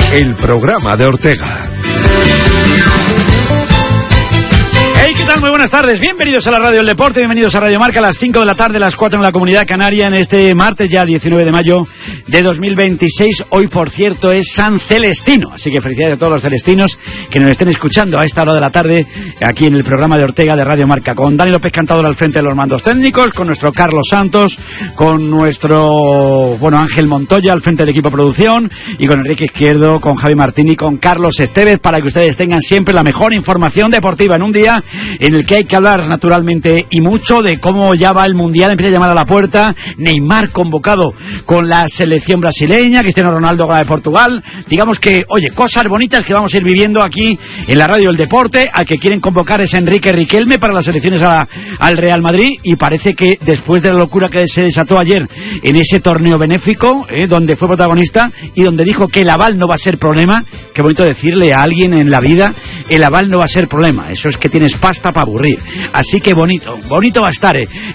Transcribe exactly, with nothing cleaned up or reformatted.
El programa de Ortega. Hey, ¿qué tal? Muy buenas tardes. Bienvenidos a la Radio del Deporte, bienvenidos a Radio Marca a las cinco de la tarde, las cuatro en la Comunidad Canaria, en este martes ya diecinueve de mayo de dos mil veintiséis. Hoy, por cierto, es San Celestino, así que felicidades a todos los celestinos que nos estén escuchando a esta hora de la tarde aquí en el programa de Ortega de Radio Marca, con Dani López Cantador al frente de los mandos técnicos, con nuestro Carlos Santos, con nuestro, bueno, Ángel Montoya al frente del equipo de producción, y con Enrique Izquierdo, con Javi Martín y con Carlos Estevez, para que ustedes tengan siempre la mejor información deportiva en un día en el que hay que hablar naturalmente y mucho de cómo ya va el Mundial, empieza a llamar a la puerta, Neymar convocado con la selección brasileña, Cristiano Ronaldo con la de Portugal, digamos que, oye, cosas bonitas que vamos a ir viviendo aquí en la Radio del Deporte. Al que quieren convocar es Enrique Riquelme para las elecciones a, al Real Madrid, y parece que después de la locura que se desató ayer en ese torneo benéfico, eh, donde fue protagonista y donde dijo que el aval no va a ser problema, qué bonito decirle a alguien en la vida, el aval no va a ser problema, eso es que tienes pasta para aburrir, así que bonito, bonito va a estar, eh.